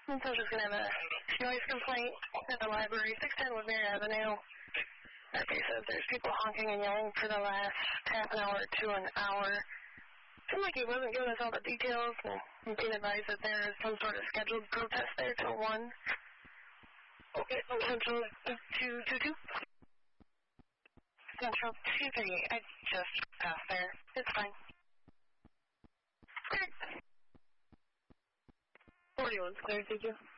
So I'm just going to have a noise complaint at the library, 610 Woodbury Avenue. RP says there's people honking and yelling for the last half an hour to an hour. Seemed like he wasn't giving us all the details, and I'm being advised that there is some sort of scheduled protest there till 1. Okay. Central 222. Central 238. I just passed there. It's fine. Great. 41 clear, did you?